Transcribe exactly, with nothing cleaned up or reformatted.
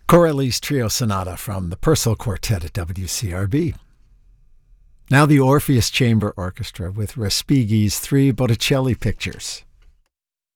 Corelli's Trio Sonata from the Purcell Quartet at W C R B. Now the Orpheus Chamber Orchestra with Respighi's Three Botticelli Pictures.